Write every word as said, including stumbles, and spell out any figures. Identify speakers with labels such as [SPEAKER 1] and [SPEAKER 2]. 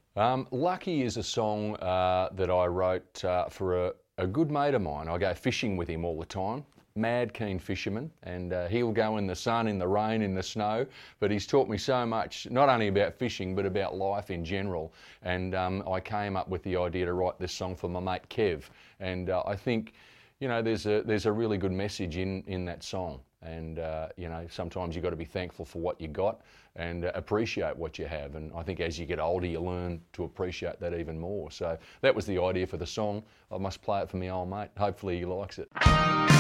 [SPEAKER 1] Um, Lucky is a song uh, that I wrote uh, for a, a good mate of mine. I go fishing with him all the time. Mad keen fisherman, and uh, he'll go in the sun, in the rain, in the snow, but he's taught me so much, not only about fishing, but about life in general. And um, I came up with the idea to write this song for my mate Kev, and uh, I think, you know, there's a there's a really good message in, in that song. And, uh, you know, sometimes you've got to be thankful for what you got and uh, appreciate what you have. And I think as you get older, you learn to appreciate that even more. So that was the idea for the song. I must play it for my old mate. Hopefully he likes it.